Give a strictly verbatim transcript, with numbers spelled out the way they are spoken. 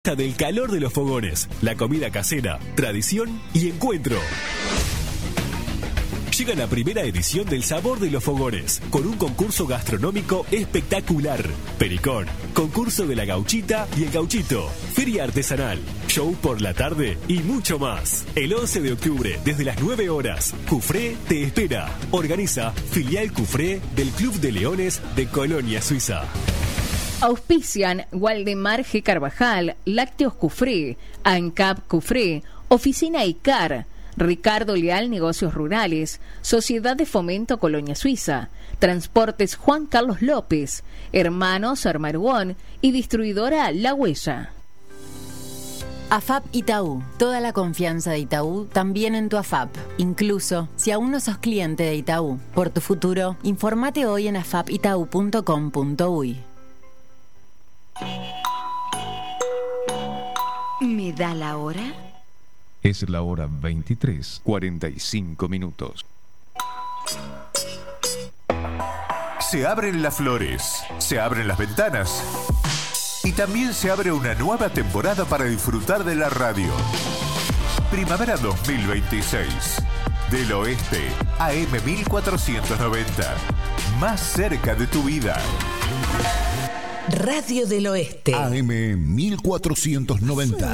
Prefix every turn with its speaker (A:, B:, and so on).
A: Del calor de los fogones, la comida casera, tradición y encuentro. Llega la primera edición del Sabor de los Fogones, con un concurso gastronómico espectacular. Pericón, concurso de la gauchita y el gauchito, feria artesanal, show por la tarde y mucho más. El once de octubre, desde las nueve horas, Cufré te espera. Organiza Filial Cufré del Club de Leones de Colonia, Suiza.
B: Auspician Waldemar G. Carvajal, Lácteos Cufré, ANCAP Cufré, Oficina ICAR, Ricardo Leal Negocios Rurales, Sociedad de Fomento Colonia Suiza, Transportes Juan Carlos López, Hermanos Armarugón y Distribuidora La Huella.
C: AFAP Itaú. Toda la confianza de Itaú también en tu AFAP. Incluso si aún no sos cliente de Itaú. Por tu futuro, informate hoy en afap itau punto com punto uy.
D: ¿Me da la hora?
E: Es la hora veintitrés, cuarenta y cinco minutos.
F: Se abren las flores, se abren las ventanas y también se abre una nueva temporada para disfrutar de la radio. Primavera dos mil veintiséis. Del Oeste, A M mil cuatrocientos noventa. Más cerca de tu vida.
G: Radio del Oeste.
H: A M mil cuatrocientos noventa.